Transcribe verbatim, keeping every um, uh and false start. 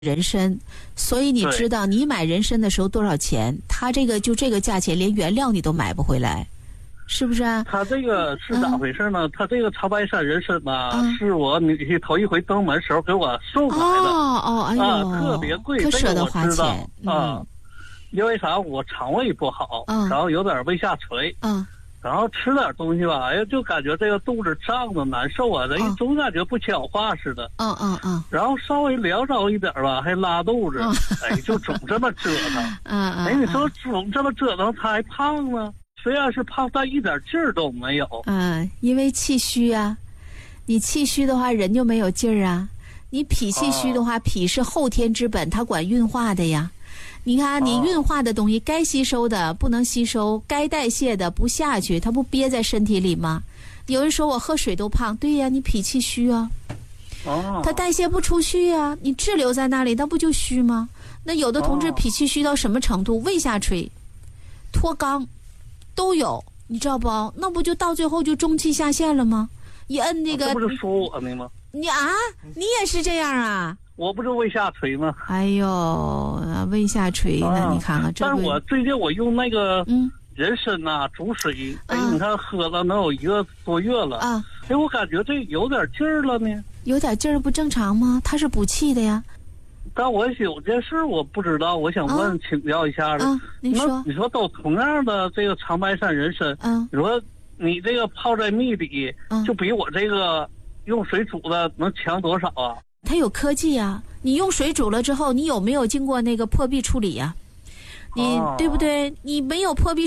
人参，所以你知道你买人参的时候多少钱？它这个就这个价钱，连原料你都买不回来，是不是啊？ 他这个是咋回事呢？嗯、他这个长白山人参吧，嗯、是我女婿头一回登门时候给我送来的。 哦哦，哎呦， 啊，特别贵， 可舍得花钱这个我知道啊、嗯。因为啥？我肠胃不好，嗯、然后有点胃下垂。嗯。然后吃点东西吧，哎呀，就感觉这个肚子胀的难受啊，人、哦、总感觉不消化似的。 嗯嗯嗯。 然后稍微凉着一点吧，还拉肚子，哦、哎，就总这么折腾。 嗯嗯。 哎，你说总这么折腾，他还胖呢？虽然是胖，但一点劲儿都没有。 嗯，因为气虚啊，你气虚的话，人就没有劲儿啊。你脾气虚的话，哦、脾是后天之本，它管运化的呀。你看，你运化的东西，该吸收的不能吸收，该代谢的不下去，它不憋在身体里吗？有人说我喝水都胖，对呀，你脾气虚啊， 哦， 它代谢不出去呀，你滞留在那里，那不就虚吗？那有的同志脾气虚到什么程度？胃下垂、脱肛都有，你知道不？那不就到最后就中气下陷了吗？一摁那个， 这不是说我呢吗？ 你啊，你也是这样啊？ 我不是胃下垂吗？ 哎呦，胃下垂呢，啊、你看看这。 但是我最近我用那个人参呐、啊、煮水，哎、嗯，你看喝了能有一个多月了啊。哎，我感觉这有点劲儿了呢。 有点劲儿不正常吗？它是补气的呀。 但我有件事我不知道，我想问、啊、请教一下的。 啊，你说， 你说都同样的这个长白山人参，嗯、啊，你说你这个泡在蜜里，嗯、就比我这个用水煮的能强多少啊？ 它有科技啊！你用水煮了之后，你有没有经过那个破壁处理呀、啊？你、哦、对不对？你没有破壁。